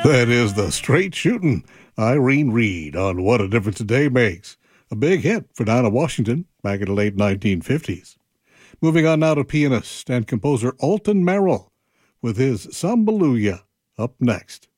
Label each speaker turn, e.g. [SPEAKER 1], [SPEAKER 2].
[SPEAKER 1] That is the straight shooting Irene Reed on What a Difference a Day Makes. A big hit for Dinah Washington back in the late 1950s. Moving on now to pianist and composer Alton Merrill with his Sambaluya up next.